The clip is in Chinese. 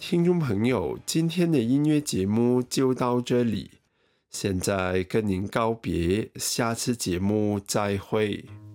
听众朋友，今天的音乐节目就到这里，现在跟您告别，下次节目再会。